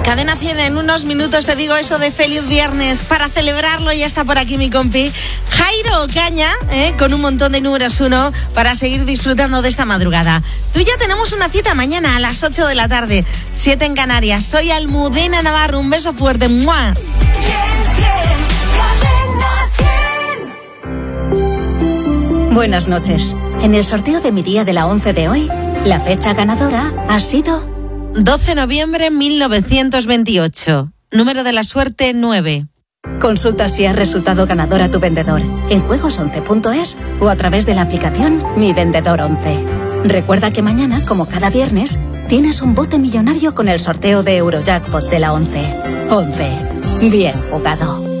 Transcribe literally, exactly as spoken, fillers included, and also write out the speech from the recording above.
Cadena cien, en unos minutos te digo eso de feliz viernes. Para celebrarlo ya está por aquí mi compi Jairo Ocaña, ¿eh? con un montón de números uno para seguir disfrutando de esta madrugada. Tú y yo tenemos una cita mañana a las ocho de la tarde, siete en Canarias. Soy Almudena Navarro, un beso fuerte. ¡Mua! Buenas noches. En el sorteo de mi día de la once de hoy, la fecha ganadora ha sido doce de noviembre de mil novecientos veintiocho. Número de la suerte nueve. Consulta si ha resultado ganador a tu vendedor en juegos once punto es o a través de la aplicación Mi Vendedor once. Recuerda que mañana, como cada viernes, tienes un bote millonario con el sorteo de Eurojackpot de la once. once. Bien jugado.